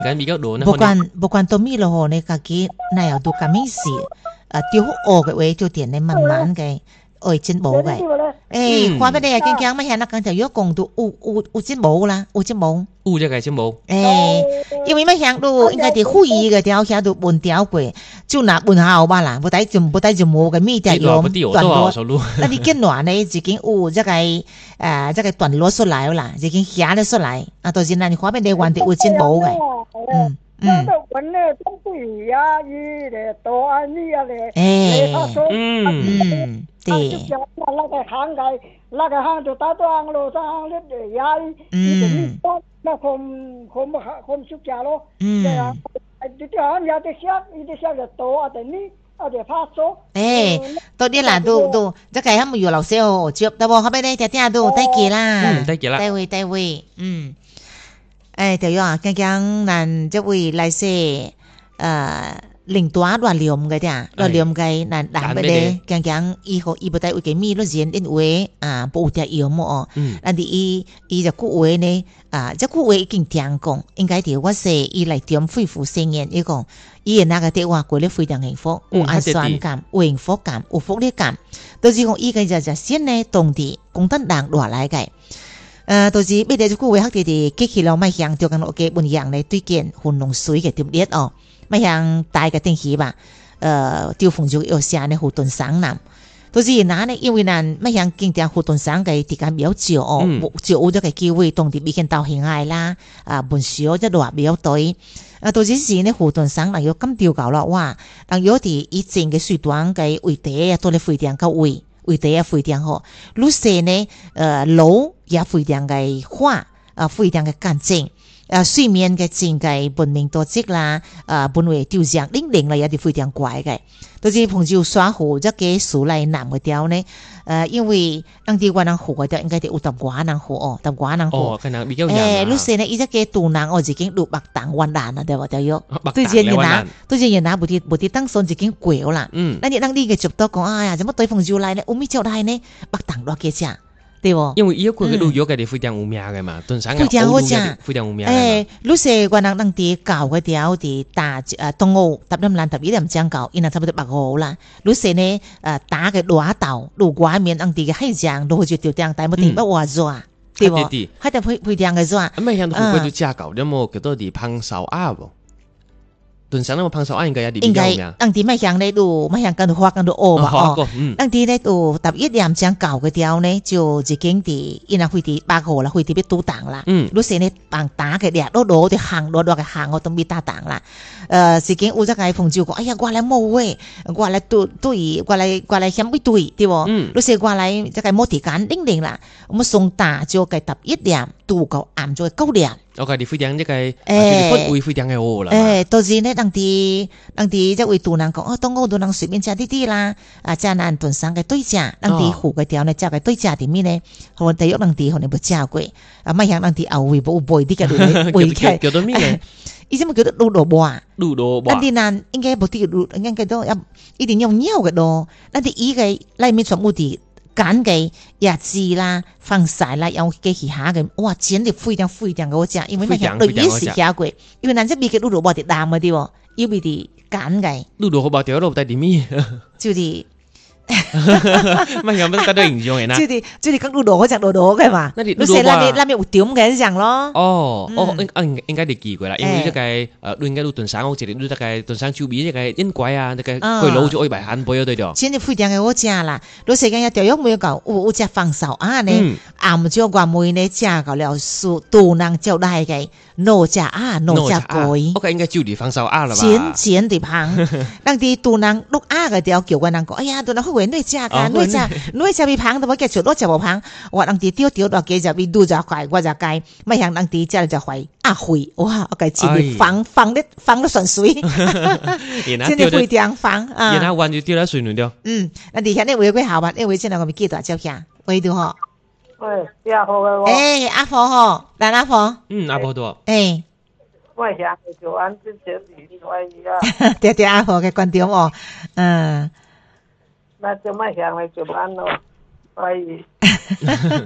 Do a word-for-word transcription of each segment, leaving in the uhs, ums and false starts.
緊比較多呢。 不管不管都米咯，你家己那有都咁樣事，誒，丟學嘅話就點咧慢慢嘅。會進步嘅，誒，話俾你聽講，乜嘢那講就要講到有有有進步啦，有進步， 有這個進步， 誒，因為乜嘢都應該啲會議嘅條下都換掉過，就拿換好吧啦，不帶就不帶就冇嘅咪就用段落，那你見話呢，已經有這個誒這個段落出來啦，已經寫得出來，啊，到時嗱你話俾你話啲有進步嘅，嗯。 嗯，揾咧都不如呀，伊咧多安尼啊咧， 哎， 嗯嗯，對， 那個行嘅，那個行就打斷咯，行咧嘅呀， 嗯， 那空空空出家咯， 嗯， 對啊，你啲行有啲寫，有啲寫就多啊，定呢，啊就拍咗， 誒，多啲啦，都都，即係佢們有老師哦，接得喎，後邊咧聽聽都得嘅啦， 嗯，得嘅啦， 得位得位，嗯。誒，對啊，剛剛咱這位來說，誒，領導亂念嘅啲，亂念嘅，咱咱不咧，剛剛以後伊不帶為嘅咪咯，人因為啊，不有啲要麼哦，咱啲伊伊就句話呢，啊，這句話已經聽講，應該條我說伊來點恢復聲音，伊講，伊嘅那個電話過嚟非常幸福，有安全感，有幸福感，有福利感，都是講伊個就就先呢，當地共產黨落來嘅。誒，到時咩嘢就句話黑啲啲，機器佬咪向掉緊落嘅半樣咧，對見混龍水嘅點列哦，咪向大嘅天氣吧，誒，調風就要寫呢好頓省南，到時嗱呢，因為嗱咪向經典好頓省嘅時間比較少哦，少咗嘅機會，當地已經到現在啦，啊，本少一路比較多，啊，到時時呢好頓省能要咁調教啦，哇，能有啲以前嘅水短嘅位地啊，都嚟非常夠位。為地也非常好，綠色呢，呃，路也非常嘅花，啊，非常嘅乾淨，啊，水面嘅整嘅文明多質啦，啊，本為雕像零零啦，也係非常怪嘅。都是朋友耍河一個數來南嘅條呢，呃，因為當地話能河嘅條應該係有淡寡能河哦，淡寡能河。 哦，可能比較嚴啊。誒，綠色呢，依隻嘅杜南我已經錄白當灣蘭啦，對唔對？有，對住人拿，對住人拿，冇啲冇啲當上已經過啦。嗯。那你當地嘅接到講，哎呀，怎麼對朋友來呢？我咪就來呢，白當多幾隻。對喎， 因為伊個嘅路有嘅地非常有名嘅嘛，頓山非常好正， 非常有名。 誒，綠色我人當地教嘅條啲打誒東澳搭兩蘭搭一兩張教，因為差不多八號啦。綠色呢誒打嘅羅道路外面當地嘅海象都好似條張，但係冇定不話咗，對喎，喺度配配張嘅咗。 咁咪向到湖北就架教，有冇叫做啲胖手鴨喎？頓山那麼胖手鴨應該有啲比較有名。 當地咪向呢度，咪向跟住花跟住學嘛哦。當地呢度搭一兩張教嘅條呢，就已經啲，因為會啲八號啦，會啲俾都擋啦。嗯，綠色呢幫打嘅啲，攞攞啲行攞攞嘅行我都未打擋啦。誒，已經有隻個朋友講，哎呀，過來冇喂，過來對對，過來過來險會對，對喎。嗯，綠色過來隻個冇時間零零啦，我送打就計搭一兩，度夠啱咗九兩。 我講啲非常一個，誒，氛圍非常嘅好啦。 誒，到時呢，當地當地即係會杜人講，哦，當我杜人隨便食啲啲啦，啊，即係難頓生嘅對價，當地湖嘅條呢，即係對價點咩呢？可能第一當地可能冇食過，啊，咪向當地後會冇背啲嘅嚟背嘅。 叫做咩嘅？ 以前咪叫做滷蘿蔔啊， 滷蘿蔔。 當地難應該冇啲滷，應該都一定用料嘅咯。當地依個裡面全部啲。揀嘅椰子啦、放曬啦，有嘅其他嘅，哇，真係非常非常嘅好食，因為乜嘢對於時下過，因為咱這邊嘅滷蘿蔔啲淡嘅啲喎，要邊啲揀嘅。 滷蘿蔔條路帶啲咩？ 就係， 乜有乜得到形象嘅呢？ 就係就係講滷蘿嗰隻滷蘿嘅嘛，你食拉麵拉麵有點嘅一樣咯。 哦，哦，應應該你記過啦，因為呢個誒，應該都頓山好似你都得嘅頓山周邊呢個煙鬼啊，呢個佢老咗愛埋漢堡嗰對咗。 真係非常嘅好食啦，老實講有條肉冇夠，有有隻放手啊呢，啱咗個妹呢食夠了，數都能就來嘅，攞隻啊攞隻鬼。 我應該就地放手啊啦吧。 錢錢地旁，當地都能碌啊嘅條叫個人講，哎呀，都能好為你食噶，你食你食比旁都冇嘅，全都食冇旁。我當地丟丟落嘅就比都就快，我就計，咪向當地食就快啊會，哇！我計錢地放放得放得順水，真係非常放啊！ 然後玩就丟喺水裏掉。嗯， 那底下呢會會好吧？因為現在我咪記得照片，會到嗬。 喂，阿婆嘅喎。 誒，阿婆嗬，但阿婆。 嗯，阿婆多。 誒。 我想就按之前你可以啊。 爹爹阿婆嘅觀點哦，嗯。 那就咪想嚟就按咯，可以。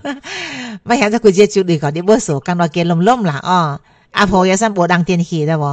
咪想咗佢只就你講啲冇數，咁我見冧冧啦哦，阿婆有陣冇當電器啦喎。